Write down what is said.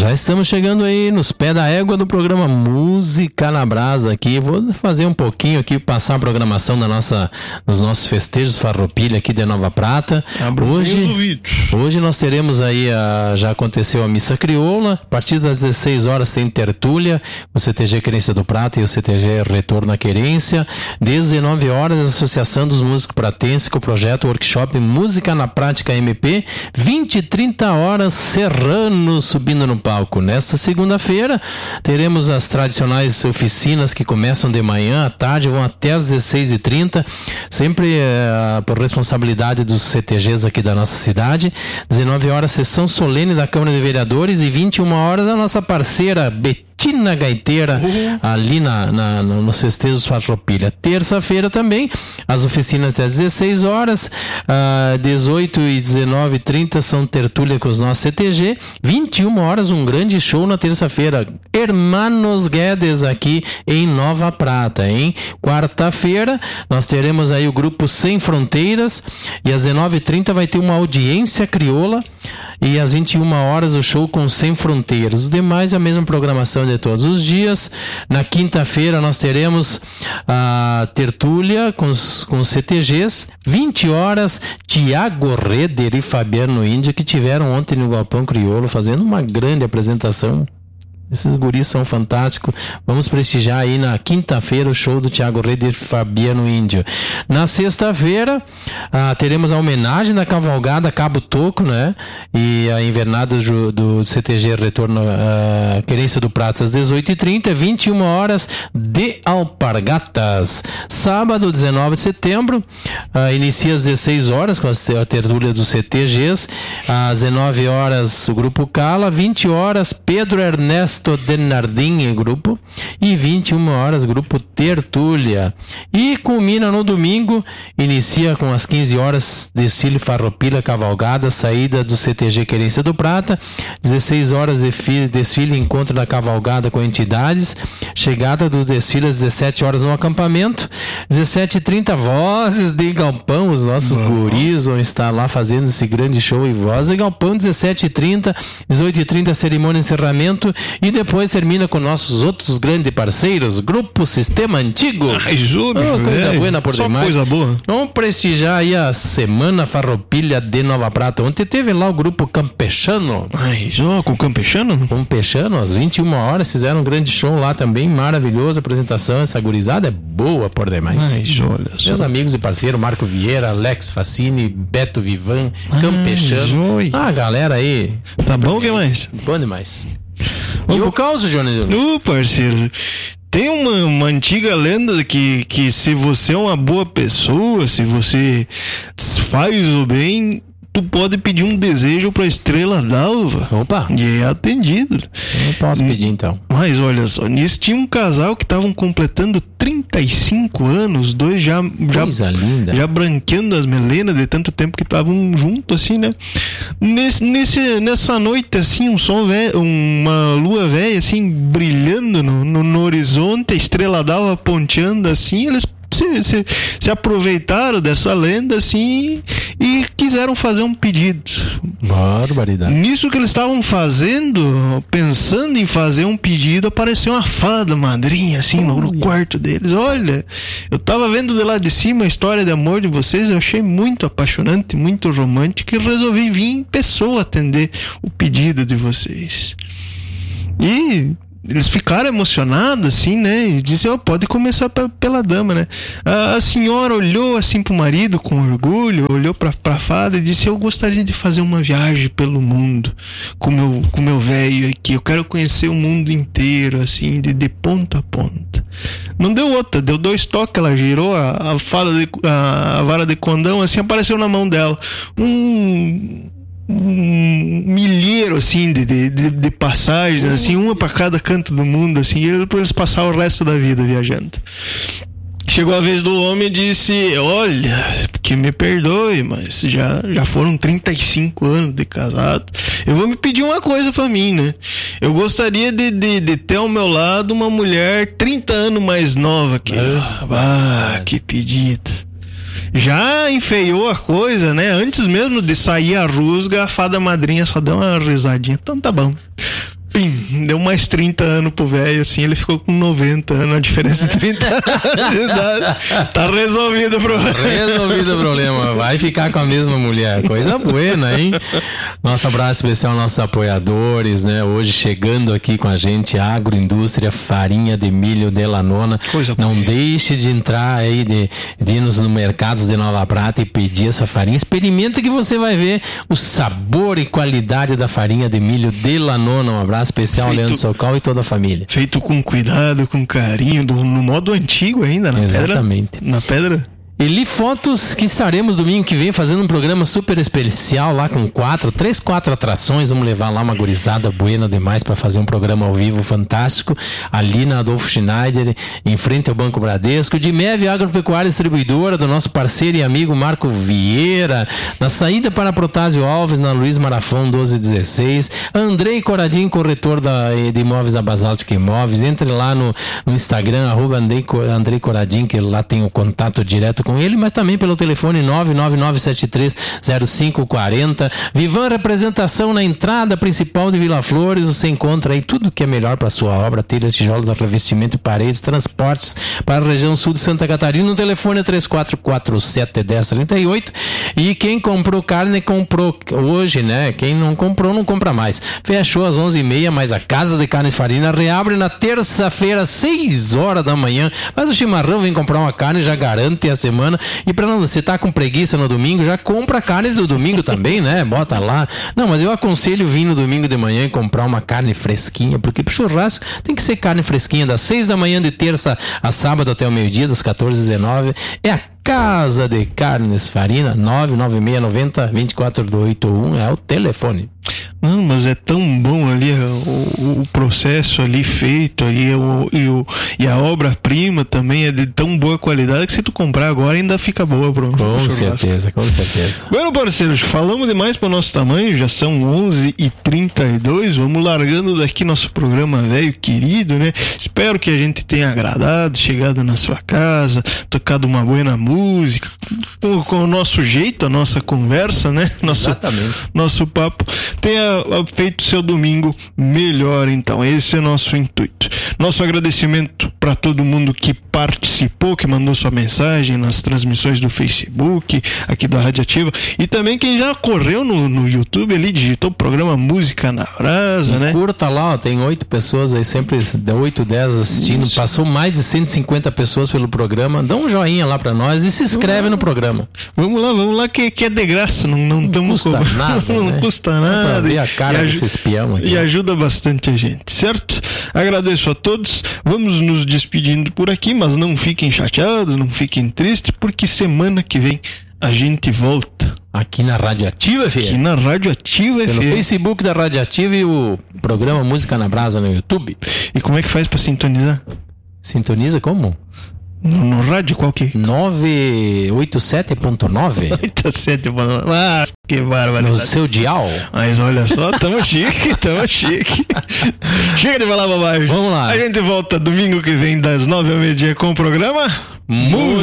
Já estamos chegando aí nos pés da égua do programa Música na Brasa aqui. Vou fazer um pouquinho aqui, passar a programação dos nossos festejos Farroupilha aqui de Nova Prata. Hoje nós teremos aí, já aconteceu a missa crioula. A partir das 16 horas tem tertúlia, o CTG Querência do Prata e o CTG Retorno à Querência. 19 horas, a Associação dos Músicos Pratenses com o projeto Workshop Música na Prática MP. 20 e 30 horas, Serrano subindo no palco. Nesta segunda-feira teremos as tradicionais oficinas que começam de manhã à tarde, vão até às 16h30, sempre por responsabilidade dos CTGs aqui da nossa cidade. 19 horas, sessão solene da Câmara de Vereadores, e 21 horas a nossa parceira Betina Gaiteira, ali nos festejos Farroupilha. Terça-feira também, as oficinas até 16 horas, 18 e 19h30 são tertúlia com os nossos CTG. 21 horas, um grande show na terça-feira, Hermanos Guedes aqui em Nova Prata, hein? Quarta-feira nós teremos aí o grupo Sem Fronteiras, e às 19h30 vai ter uma audiência crioula, e às 21 horas o show com Sem Fronteiras. Os demais é a mesma programação de todos os dias. Na quinta-feira nós teremos a tertúlia com os CTGs. 20 horas, Tiago Reder e Fabiano Índia, que tiveram ontem no Galpão Crioulo fazendo uma grande apresentação. Esses guris são fantásticos. Vamos prestigiar aí na quinta-feira o show do Tiago Reder e Fabiano Índio. Na sexta-feira teremos a homenagem da cavalgada Cabo Toco, né? E a invernada do CTG Retorno à Querência do Prata às 18h30, 21 horas de Alpargatas. Sábado, 19 de setembro, inicia às 16 horas com a tertúlia dos CTGs. Às 19 horas o Grupo Cala, 20 horas Pedro Ernesto Denardim e grupo, e 21 horas Grupo Tertúlia. E culmina no domingo, inicia com as 15 horas desfile Farroupilha Cavalgada, saída do CTG Querência do Prata. 16 horas desfile encontro da cavalgada com entidades, chegada do desfile às 17 horas no acampamento. 17h30 Vozes de Galpão, os nossos guris vão estar lá fazendo esse grande show, e Voz de Galpão. 17h30, 18h30 cerimônia de encerramento, e depois termina com nossos outros grandes parceiros, Grupo Sistema Antigo. Coisa boa por demais. Coisa boa. Vamos prestigiar aí a Semana Farroupilha de Nova Prata. Ontem teve lá o Grupo Campechano. Com o Campechano? Campechano, às 21 horas, fizeram um grande show lá também, maravilhosa apresentação. Essa gurizada é boa por demais. Meus amigos e parceiros, Marco Vieira, Alex Facini, Beto Vivan, Campechano. A galera aí. Tá bom, o que mais? Bom demais. E o caos, Johnny? Parceiro, tem uma antiga lenda que se você é uma boa pessoa, se você faz o bem, tu pode pedir um desejo pra Estrela d'Alva. Opa! E é atendido. Eu posso pedir então. Mas olha só, nisso tinha um casal que estavam completando 35 anos, dois já linda, já branqueando as melenas de tanto tempo que estavam juntos, assim, né? Nessa noite, assim, um sol velho, uma lua velha, assim, brilhando no horizonte, a Estrela d'Alva ponteando, assim, eles se aproveitaram dessa lenda, assim, e quiseram fazer um pedido. Barbaridade. Nisso que eles estavam pensando em fazer um pedido, apareceu uma fada madrinha, assim, no quarto deles. Olha, eu tava vendo de lá de cima a história de amor de vocês, eu achei muito apaixonante, muito romântico, e resolvi vir em pessoa atender o pedido de vocês. E eles ficaram emocionados, assim, né? E disseram, pode começar pela dama, né? A senhora olhou, assim, pro marido com orgulho, olhou pra fada e disse, eu gostaria de fazer uma viagem pelo mundo com meu velho aqui. Eu quero conhecer o mundo inteiro, assim, de ponta a ponta. Não deu outra, deu 2 toques, ela girou a vara de condão, assim, apareceu na mão dela um milheiro, assim, de passagens, assim, uma para cada canto do mundo, assim, para eles passar o resto da vida viajando. Chegou a vez do homem e disse, olha, que me perdoe, mas já foram 35 anos de casado, eu vou me pedir uma coisa pra mim, né? Eu gostaria de ter ao meu lado uma mulher 30 anos mais nova que eu. Que pedido. Já enfeiou a coisa, né? Antes mesmo de sair a rusga, a fada madrinha só deu uma risadinha. Então tá bom. pim, deu mais 30 anos pro velho, assim, ele ficou com 90 anos, a diferença de 30 anos de idade. Tá resolvido o problema. Resolvido o problema, vai ficar com a mesma mulher, coisa buena, hein? Nosso abraço especial aos nossos apoiadores, né? Hoje chegando aqui com a gente, Agroindústria Farinha de Milho de Lanona. Coisa Não boa. deixe de entrar aí, de ir nos mercados de Nova Prata e pedir essa farinha. Experimenta que você vai ver o sabor e qualidade da farinha de milho de Lanona. Um abraço especial ao Leandro Socal e toda a família. Feito com cuidado, com carinho, no modo antigo ainda, na Exatamente. pedra. Na pedra. Eli Fotos, que estaremos domingo que vem fazendo um programa super especial lá com 4 atrações. Vamos levar lá uma gurizada buena demais para fazer um programa ao vivo fantástico ali na Adolfo Schneider, em frente ao Banco Bradesco. De Mev Agropecuária Distribuidora, do nosso parceiro e amigo Marco Vieira, na saída para Protásio Alves, na Luiz Marafão 1216. Andrei Coradinho, corretor de imóveis da Basaltic Imóveis. Entre lá no Instagram, @Andrei Coradinho, que lá tem o contato direto com ele, mas também pelo telefone 999730540. Vivan Representação, na entrada principal de Vila Flores. Você encontra aí tudo que é melhor para sua obra: telhas, tijolos, revestimento, paredes, transportes para a região sul de Santa Catarina. O telefone é 3447-1038. E quem comprou carne, comprou hoje, né? Quem não comprou, não compra mais. Fechou às 11h30, mas a Casa de Carnes Farina reabre na terça-feira, 6h da manhã. Faz o chimarrão, vem comprar uma carne, já garante a semana. E para não, você tá com preguiça no domingo, já compra a carne do domingo também, né? Bota lá. Não, mas eu aconselho vir no domingo de manhã e comprar uma carne fresquinha, porque pro churrasco tem que ser carne fresquinha, das 6 da manhã de terça a sábado até o meio-dia, das 14h19. É a Casa de Carnes Farina, 99690-24281 é o telefone. Não, mas é tão bom ali o processo ali feito ali, e a obra-prima também é de tão boa qualidade que se tu comprar agora ainda fica boa pro Com certeza, com certeza. Bueno, parceiros, falamos demais pro nosso tamanho, já são 11h32, vamos largando daqui nosso programa velho querido, né? Espero que a gente tenha agradado, chegado na sua casa, tocado uma boa música, com o nosso jeito, a nossa conversa, né? Nosso papo tenha feito seu domingo melhor. Então esse é nosso intuito. Nosso agradecimento para todo mundo que participou, que mandou sua mensagem nas transmissões do Facebook aqui da Rádio Ativa, e também quem já correu no YouTube ali, digitou o programa Música na Brasa, né? Curta lá, ó, tem 8 pessoas aí, sempre 8, 10 assistindo. Isso. Passou mais de 150 pessoas pelo programa. Dá um joinha lá para nós e se inscreve no programa. Vamos lá que é de graça, não custa nada, não né? custa nada. Pra ver a cara desse espião aqui. E ajuda bastante a gente, certo? Agradeço a todos. Vamos nos despedindo por aqui, mas não fiquem chateados, não fiquem tristes, porque semana que vem a gente volta. Aqui na Rádio Ativa, filho. Aqui na Rádio Ativa, pelo Facebook da Rádio Ativa e o programa Música na Brasa no YouTube. E como é que faz pra sintonizar? Sintoniza como? No rádio qual que? 987.9. 87.9. Ah, que barbaridade. No seu dial. Mas olha só, tamo chique. Chega de falar bobagem. Vamos lá. A gente volta domingo que vem das 9 ao meio-dia com o programa Música